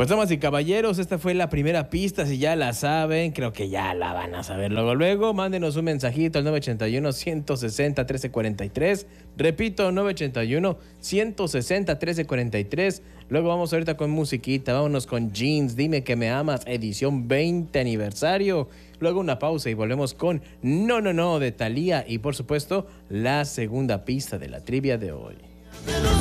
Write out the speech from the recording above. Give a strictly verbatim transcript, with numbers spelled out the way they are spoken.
Pues damas y caballeros, esta fue la primera pista, si ya la saben, creo que ya la van a saber luego, luego, mándenos un mensajito al nueve ochenta y uno, ciento sesenta, trece cuarenta y tres, repito, nueve ochenta y uno, ciento sesenta, trece cuarenta y tres, luego vamos ahorita con musiquita, vámonos con Jeans, Dime que me amas, edición veinte aniversario, luego una pausa y volvemos con No, no, no de Thalía y por supuesto la segunda pista de la trivia de hoy.